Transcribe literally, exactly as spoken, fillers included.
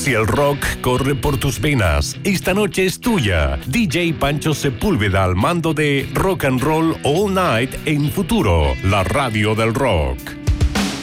Si el rock corre por tus venas, esta noche es tuya. D J Pancho Sepúlveda al mando de Rock and Roll All Night en Futuro, la radio del rock.